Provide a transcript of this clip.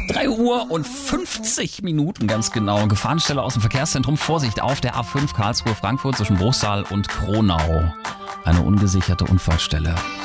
3 Uhr und 50 Minuten ganz genau. Gefahrenstelle aus dem Verkehrszentrum. Vorsicht auf der A5 Karlsruhe-Frankfurt zwischen Bruchsal und Kronau. Eine ungesicherte Unfallstelle.